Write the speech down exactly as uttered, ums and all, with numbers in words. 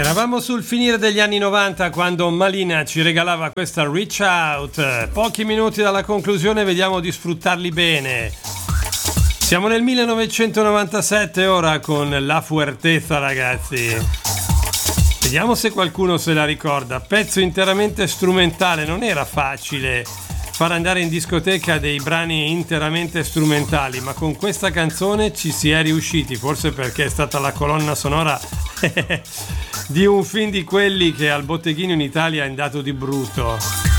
Eravamo sul finire degli anni novanta quando Malina ci regalava questa Reach Out. Pochi minuti dalla conclusione, vediamo di sfruttarli bene. Siamo nel millenovecentonovantasette ora con La Fuerteza, ragazzi. Vediamo se qualcuno se la ricorda. Pezzo interamente strumentale, non era facile far andare in discoteca dei brani interamente strumentali, ma con questa canzone ci si è riusciti, forse perché è stata la colonna sonora di un film di quelli che al botteghino in Italia è andato di brutto.